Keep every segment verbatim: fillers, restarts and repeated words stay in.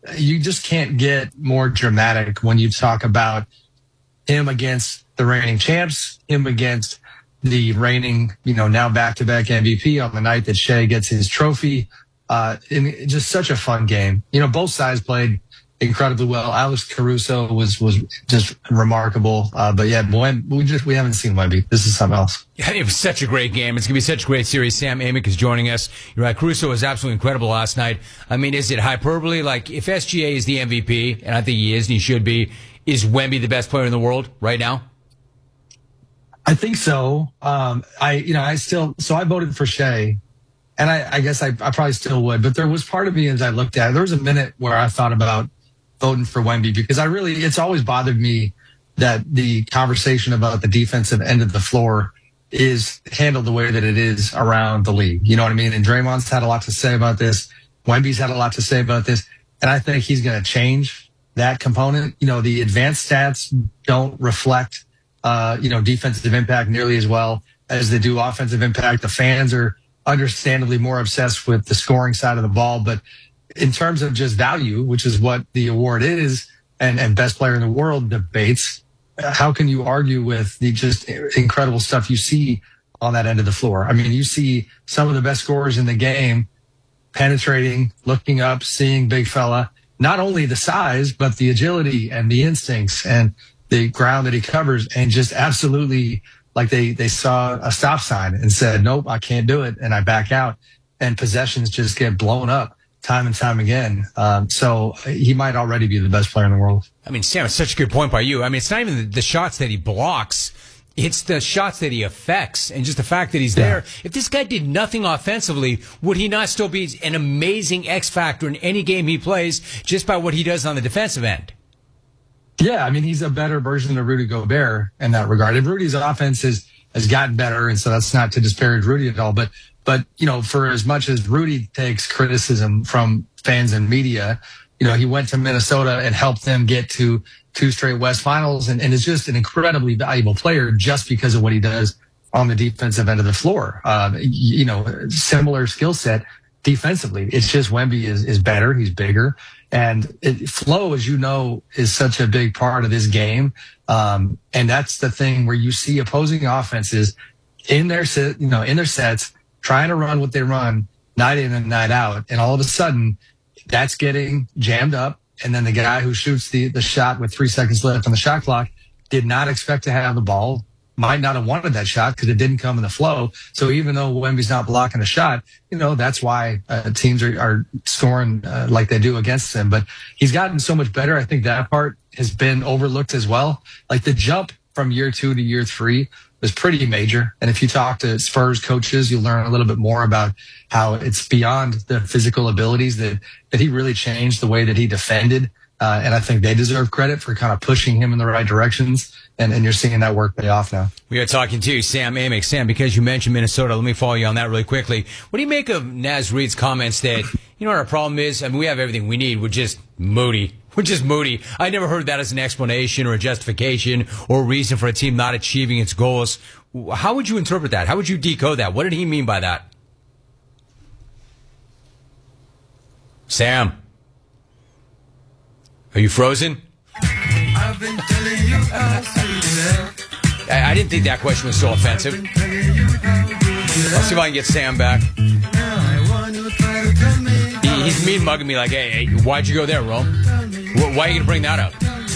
you just can't get more dramatic when you talk about him against the reigning champs, him against the reigning, you know, now back-to-back M V P on the night that Shea gets his trophy. Uh, and just such a fun game. You know, both sides played incredibly well. Alex Caruso was was just remarkable. Uh, but yeah, Wem- we just we haven't seen Wemby. This is something else. Yeah, it was such a great game. It's gonna be such a great series. Sam Amick is joining us. You're right. Caruso was absolutely incredible last night. I mean, is it hyperbole? Like, if S G A is the M V P, and I think he is, and he should be, is Wemby the best player in the world right now? I think so. Um, I, you know, I still, so I voted for Shea, and I, I guess I, I probably still would, but there was part of me as I looked at it, there was a minute where I thought about voting for Wemby because I really, it's always bothered me that the conversation about the defensive end of the floor is handled the way that it is around the league. You know what I mean? And Draymond's had a lot to say about this. Wemby's had a lot to say about this. And I think he's going to change that component. You know, the advanced stats don't reflect Uh, you know, defensive impact nearly as well as they do offensive impact. The fans are understandably more obsessed with the scoring side of the ball. But in terms of just value, which is what the award is, and, and best player in the world debates, how can you argue with the just incredible stuff you see on that end of the floor? I mean, you see some of the best scorers in the game penetrating, looking up, seeing big fella, not only the size, but the agility and the instincts and the ground that he covers, and just absolutely like they, they saw a stop sign and said, nope, I can't do it. And I back out, and possessions just get blown up time and time again. Um, so he might already be the best player in the world. I mean, Sam, it's such a good point by you. I mean, it's not even the, the shots that he blocks. It's the shots that he affects, and just the fact that he's there. Yeah. If this guy did nothing offensively, would he not still be an amazing X factor in any game he plays just by what he does on the defensive end? Yeah, I mean, he's a better version of Rudy Gobert in that regard. And Rudy's offense has, has gotten better, and so that's not to disparage Rudy at all. But, but you know, for as much as Rudy takes criticism from fans and media, you know, he went to Minnesota and helped them get to two straight West Finals, and, and is just an incredibly valuable player just because of what he does on the defensive end of the floor. Uh, you know, similar skill set defensively. It's just Wemby is, is better. He's bigger. And it, flow, as you know, is such a big part of this game. Um, and that's the thing where you see opposing offenses in their, you know, in their sets, trying to run what they run night in and night out. And all of a sudden that's getting jammed up. And then the guy who shoots the, the shot with three seconds left on the shot clock did not expect to have the ball, might not have wanted that shot because it didn't come in the flow. So even though Wemby's not blocking a shot, you know, that's why uh, teams are, are scoring uh, like they do against him. But he's gotten so much better. I think that part has been overlooked as well. Like the jump from year two to year three was pretty major. And if you talk to Spurs coaches, you'll learn a little bit more about how it's beyond the physical abilities that, that he really changed the way that he defended. Uh, and I think they deserve credit for kind of pushing him in the right directions. And, and you're seeing that work pay off now. We are talking to Sam Amick. Sam, because you mentioned Minnesota, let me follow you on that really quickly. What do you make of Naz Reid's comments that, you know what our problem is? I mean, we have everything we need. We're just moody. We're just moody. I never heard that as an explanation or a justification or a reason for a team not achieving its goals. How would you interpret that? How would you decode that? What did he mean by that? Sam, are you frozen? I've been telling you how to I, I didn't think that question was so offensive. Let's see if I can get Sam back. He, he's mean mugging me like, hey, hey, why'd you go there, Rome? Why are you going to bring that up?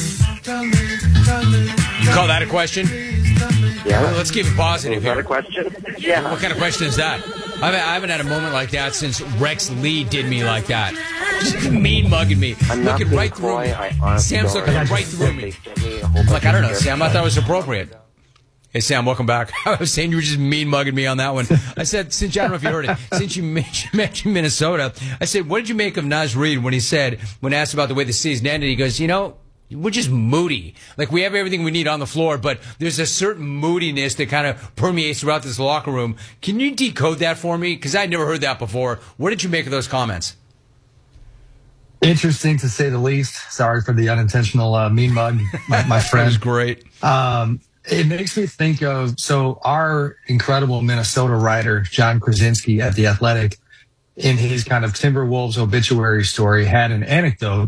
You call that a question? Yeah. Well, let's keep it positive is here. Is that a question? Yeah. What kind of question is that? I haven't had a moment like that since Rex Lee did me like that. Just mean mugging me. I'm looking right coy, through me. Sam's looking right through me. I'm like, I don't know, Sam. I thought it was appropriate. Hey, Sam, welcome back. I was saying you were just mean mugging me on that one. I said, since I don't know if you heard it, since you mentioned Minnesota, I said, what did you make of Naz Reid when he said, when asked about the way the season ended, he goes, you know, we're just moody. Like, we have everything we need on the floor, but there's a certain moodiness that kind of permeates throughout this locker room. Can you decode that for me? Because I'd never heard that before. What did you make of those comments? Interesting, to say the least. Sorry for the unintentional uh, mean mug, my, my friend. That was great. Um, it makes me think of, so our incredible Minnesota writer, John Krasinski at The Athletic, in his kind of Timberwolves obituary story, had an anecdote